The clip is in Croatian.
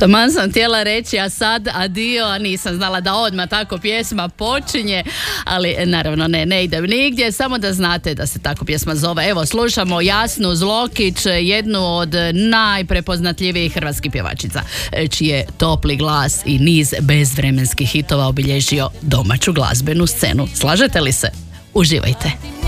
Taman sam htjela reći, a sad adio, a nisam znala da odmah tako pjesma počinje, ali naravno ne idem nigdje, samo da znate da se tako pjesma zove. Evo, slušamo Jasnu Zlokić, jednu od najprepoznatljivijih hrvatskih pjevačica, čiji je topli glas i niz bezvremenskih hitova obilježio domaću glazbenu scenu. Slažete li se? Uživajte.